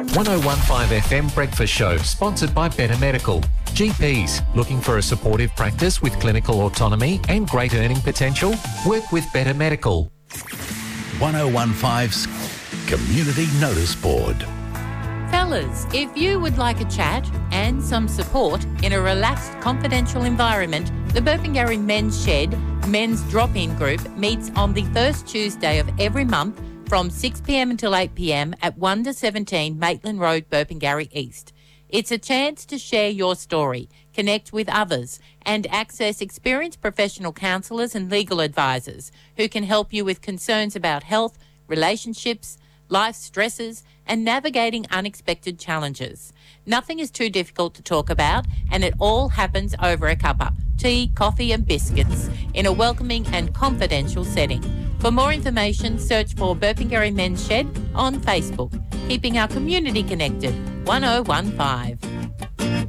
1015 FM Breakfast Show, sponsored by Better Medical. GPs looking for a supportive practice with clinical autonomy and great earning potential? Work with Better Medical. 1015's Community Notice Board. Fellas, if you would like a chat and some support in a relaxed, confidential environment, the Burpengary Men's Shed Men's Drop-In Group meets on the first Tuesday of every month from 6 p.m. until 8 p.m. at 1 to 17 Maitland Road, Burpengary East. It's a chance to share your story, connect with others, and access experienced professional counsellors and legal advisors who can help you with concerns about health, relationships, life stresses, and navigating unexpected challenges. Nothing is too difficult to talk about, and it all happens over a cuppa, tea, coffee and biscuits in a welcoming and confidential setting. For more information, search for Burpengary Men's Shed on Facebook. Keeping our community connected. 1015.